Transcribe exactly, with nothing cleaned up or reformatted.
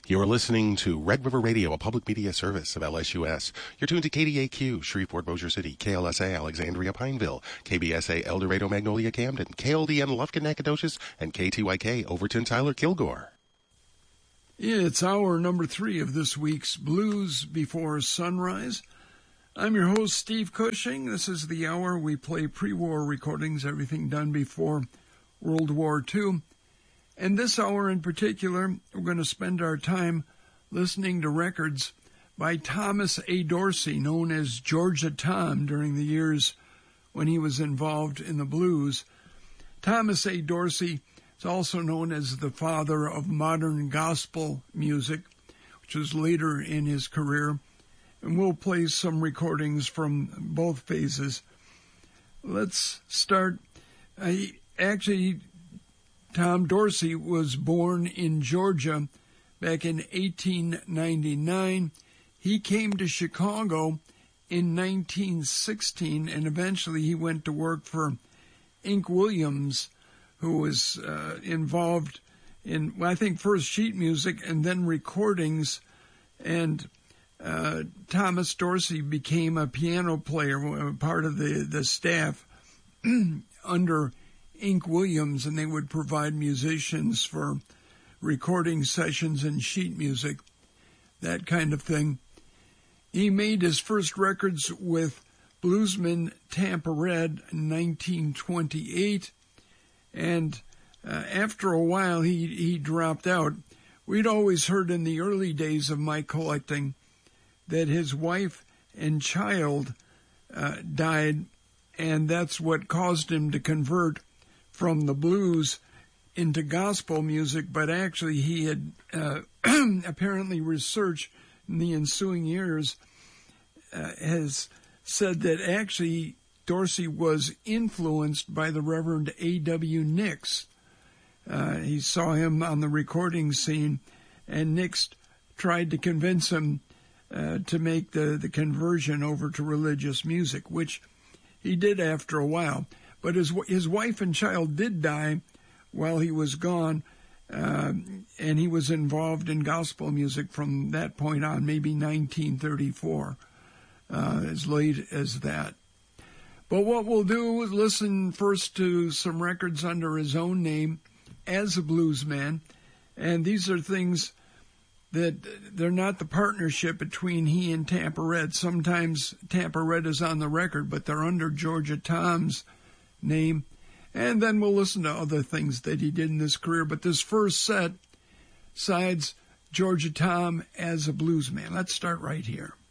You are listening to Red River Radio, a public media service of L S U S. You're tuned to K D A Q, Shreveport, Bossier City, K L S A, Alexandria, Pineville, K B S A, El Dorado, Magnolia, Camden, K L D N, Lufkin, Nacogdoches, and K T Y K, Overton, Tyler, Kilgore. It's hour number three of this week's Blues Before Sunrise. I'm your host, Steve Cushing. This is the hour we play pre-war recordings, everything done before World War Two. And this hour in particular, we're going to spend our time listening to records by Thomas A. Dorsey, known as Georgia Tom, during the years when he was involved in the blues. Thomas A. Dorsey is also known as the father of modern gospel music, which was later in his career. And we'll play some recordings from both phases. Let's start. Uh, actually, Tom Dorsey was born in Georgia back in eighteen ninety-nine. He came to Chicago in nineteen sixteen, and eventually he went to work for Ink Williams, who was uh, involved in, well, I think, first sheet music and then recordings. And uh, Thomas Dorsey became a piano player, part of the, the staff under Ink Williams, and they would provide musicians for recording sessions and sheet music, that kind of thing. He made his first records with bluesman Tampa Red in nineteen twenty-eight, and uh, after a while he, he dropped out. We'd always heard in the early days of my collecting that his wife and child uh, died, and that's what caused him to convert from the blues into gospel music. But actually he had uh, apparently researched in the ensuing years uh, has said that actually Dorsey was influenced by the Reverend A W Nix. Uh, he saw him on the recording scene, and Nix tried to convince him uh, to make the, the conversion over to religious music, which he did after a while. But his his wife and child did die while he was gone, uh, and he was involved in gospel music from that point on, maybe nineteen thirty-four, uh, as late as that. But what we'll do is listen first to some records under his own name as a bluesman, and these are things that they're not the partnership between he and Tampa Red. Sometimes Tampa Red is on the record, but they're under Georgia Tom's name, and then we'll listen to other things that he did in his career. But this first set sides Georgia Tom as a bluesman. Let's start right here.